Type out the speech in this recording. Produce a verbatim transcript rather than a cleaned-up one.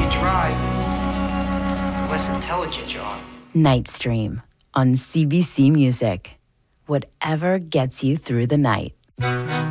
you try, the less intelligent you are. Nightstream on C B C Music. Whatever gets you through the night.